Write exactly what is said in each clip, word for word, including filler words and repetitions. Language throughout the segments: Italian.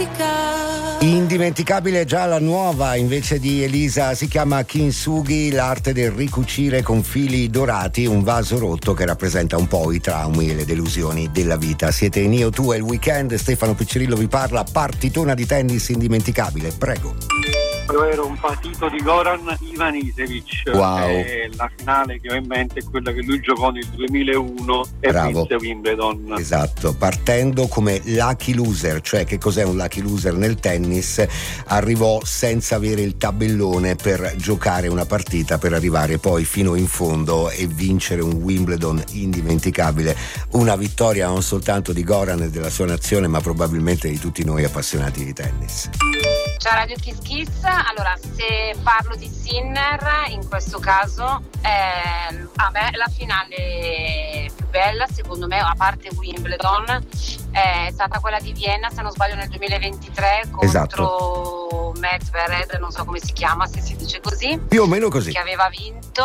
Indimenticabile già la nuova invece di Elisa, si chiama Kintsugi, l'arte del ricucire con fili dorati un vaso rotto che rappresenta un po' i traumi e le delusioni della vita. Siete in Io Tu, è il weekend, Stefano Piccirillo vi parla, partitona di tennis indimenticabile, prego. Era un partito di Goran Ivanisevic. Wow. E la finale che ho in mente è quella che lui giocò nel duemilauno e Bravo. vinse Wimbledon. Esatto, partendo come lucky loser, cioè che cos'è un lucky loser nel tennis? Arrivò senza avere il tabellone per giocare una partita, per arrivare poi fino in fondo e vincere un Wimbledon indimenticabile, una vittoria non soltanto di Goran e della sua nazione, ma probabilmente di tutti noi appassionati di tennis. Ciao Radio Kiss Kiss, allora se parlo di Sinner in questo caso eh, a me la finale più bella secondo me, a parte Wimbledon, è stata quella di Vienna se non sbaglio nel duemilaventitré contro Esatto. Medvedev, non so come si chiama, se si dice così, Più o meno così. che aveva vinto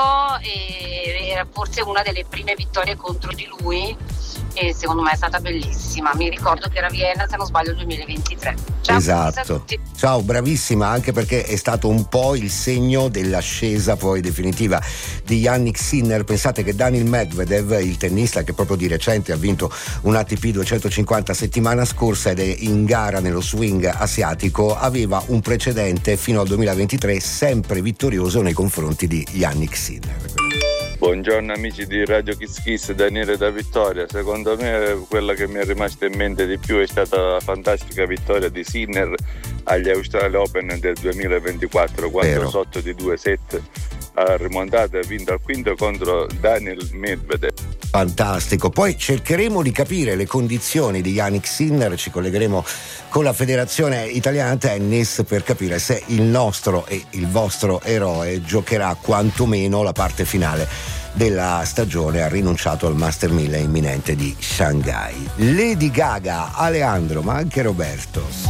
e era forse una delle prime vittorie contro di lui e secondo me è stata bellissima. Mi ricordo che era Vienna se non sbaglio il duemilaventitré. Ciao, Esatto. a tutti. Ciao, bravissima, anche perché è stato un po' il segno dell'ascesa poi definitiva di Yannick Sinner. Pensate che Daniil Medvedev, il tennista che proprio di recente ha vinto un A T P duecentocinquanta settimana scorsa ed è in gara nello swing asiatico, aveva un precedente fino al duemilaventitré sempre vittorioso nei confronti di Yannick Sinner. Buongiorno amici di Radio Kiss Kiss, Daniele da Vittoria. Secondo me quella che mi è rimasta in mente di più è stata la fantastica vittoria di Sinner agli Australian Open del duemilaventiquattro, quando Vero. sotto di due set ha rimontato e ha vinto al quinto contro Daniil Medvedev. Fantastico, poi cercheremo di capire le condizioni di Yannick Sinner, ci collegheremo con la Federazione Italiana Tennis per capire se il nostro e il vostro eroe giocherà quantomeno la parte finale della stagione. Ha rinunciato al Master mille imminente di Shanghai. Lady Gaga, Alejandro, ma anche Roberto.